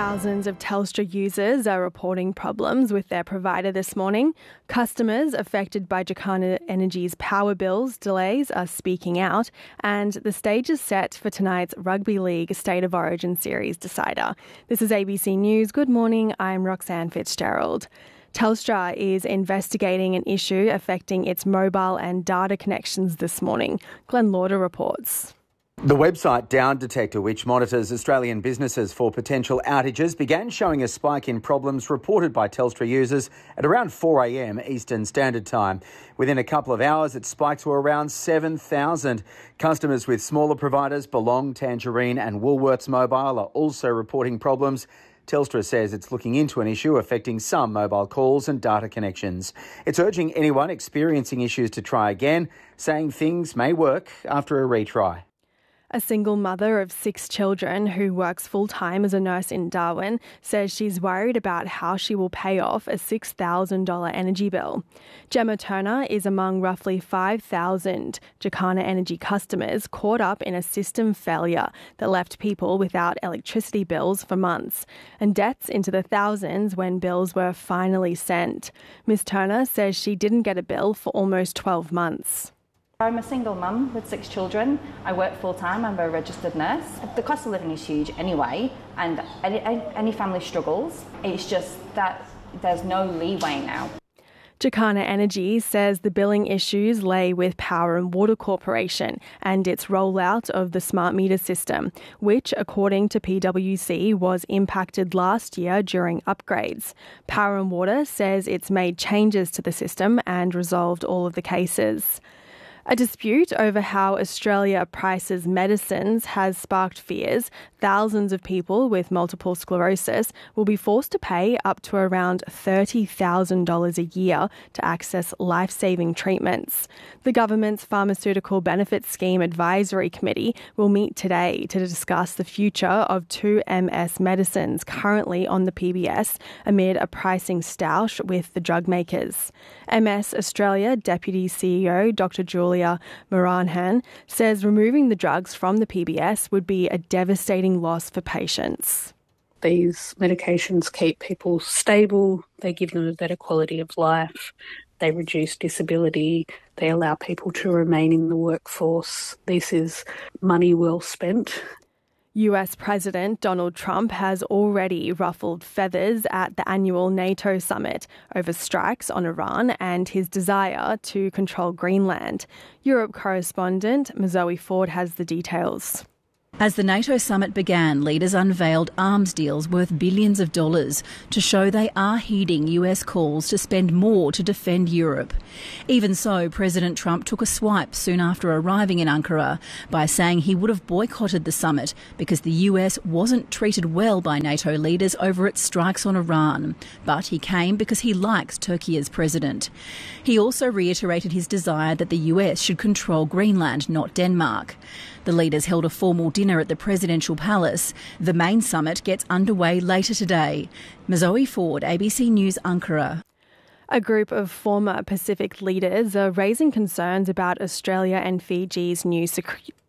Thousands of Telstra users are reporting problems with their provider this morning. Customers affected by Jacana Energy's power bills delays are speaking out, and the stage is set for tonight's Rugby League State of Origin Series decider. This is ABC News. Good morning, I'm Roxanne Fitzgerald. Telstra is investigating an issue affecting its mobile and data connections this morning. Glenn Lauder reports. The website Down Detector, which monitors Australian businesses for potential outages, began showing a spike in problems reported by Telstra users at around 4 a.m. Eastern Standard Time. Within a couple of hours, it spiked to around 7,000. Customers with smaller providers, Belong, Tangerine and Woolworths Mobile, are also reporting problems. Telstra says it's looking into an issue affecting some mobile calls and data connections. It's urging anyone experiencing issues to try again, saying things may work after a retry. A single mother of 6 children who works full-time as a nurse in Darwin says she's worried about how she will pay off a $6,000 energy bill. Gemma Turner is among roughly 5,000 Jacana Energy customers caught up in a system failure that left people without electricity bills for months, and debts into the thousands when bills were finally sent. Ms. Turner says she didn't get a bill for almost 12 months. I'm a single mum with 6 children. I work full-time. I'm a registered nurse. The cost of living is huge anyway, and any family struggles. It's just that there's no leeway now. Jacana Energy says the billing issues lay with Power and Water Corporation and its rollout of the smart meter system, which, according to PwC, was impacted last year during upgrades. Power and Water says it's made changes to the system and resolved all of the cases. A dispute over how Australia prices medicines has sparked fears thousands of people with multiple sclerosis will be forced to pay up to around $30,000 a year to access life-saving treatments. The government's Pharmaceutical Benefits Scheme Advisory Committee will meet today to discuss the future of 2 MS medicines currently on the PBS amid a pricing stoush with the drug makers. MS Australia Deputy CEO Dr. Julia Moranhan says removing the drugs from the PBS would be a devastating loss for patients. These medications keep people stable, they give them a better quality of life, they reduce disability, they allow people to remain in the workforce. This is money well spent. US President Donald Trump has already ruffled feathers at the annual NATO summit over strikes on Iran and his desire to control Greenland. Europe correspondent Zoe Ford has the details. As the NATO summit began, leaders unveiled arms deals worth billions of dollars to show they are heeding US calls to spend more to defend Europe. Even so, President Trump took a swipe soon after arriving in Ankara by saying he would have boycotted the summit because the US wasn't treated well by NATO leaders over its strikes on Iran. But he came because he likes Turkey as president. He also reiterated his desire that the US should control Greenland, not Denmark. The leaders held a formal dinner at the presidential palace. The main summit gets underway later today. Zoe Ford, ABC News, Ankara. A group of former Pacific leaders are raising concerns about Australia and Fiji's new